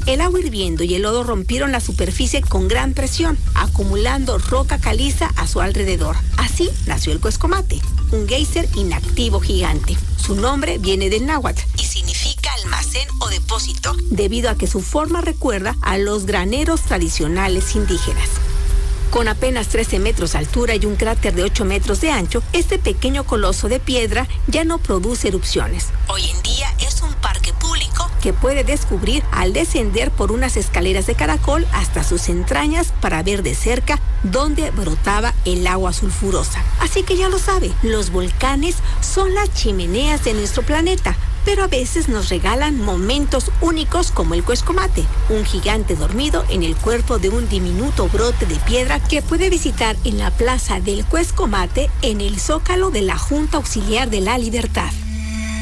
El agua hirviendo y el lodo rompieron la superficie con gran presión, acumulando roca caliza a su alrededor. Así nació el Cuescomate, un geyser inactivo gigante. Su nombre viene del náhuatl y significa almacén o depósito, debido a que su forma recuerda a los graneros tradicionales indígenas. Con apenas 13 metros de altura y un cráter de 8 metros de ancho, este pequeño coloso de piedra ya no produce erupciones. Hoy en día es un parque público que puede descubrir al descender por unas escaleras de caracol hasta sus entrañas para ver de cerca dónde brotaba el agua sulfurosa. Así que ya lo sabe, los volcanes son las chimeneas de nuestro planeta, pero a veces nos regalan momentos únicos como el Cuescomate, un gigante dormido en el cuerpo de un diminuto brote de piedra que puede visitar en la Plaza del Cuescomate en el Zócalo de la Junta Auxiliar de la Libertad.